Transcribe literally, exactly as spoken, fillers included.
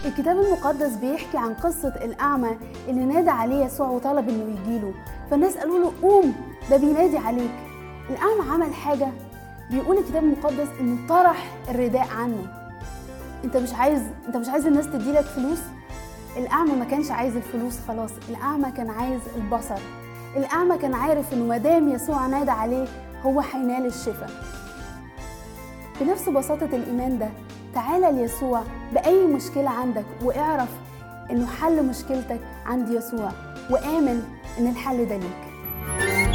الكتاب المقدس بيحكي عن قصة الأعمى اللي نادى عليه يسوع وطلب إنه يجيله، فالناس قالوا له قوم ده بينادي عليك. الأعمى عمل حاجة، بيقول الكتاب المقدس إنه طرح الرداء عنه. أنت مش عايز أنت مش عايز الناس تديلك فلوس؟ الأعمى ما كانش عايز الفلوس خلاص، الأعمى كان عايز البصر. الأعمى كان عارف إنه مادام يسوع نادى عليه هو هينال الشفاء. بنفس بساطة الإيمان ده تعالى ليسوع بأي مشكلة عندك واعرف إنه حل مشكلتك عند يسوع، وآمن إن الحل ده ليك.